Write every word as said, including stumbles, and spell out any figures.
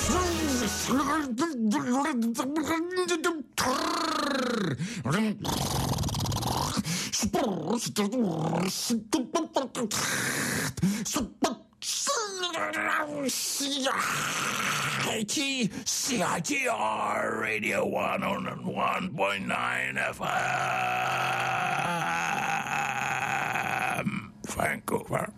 C I T R Radio one oh one point nine F M, Vancouver.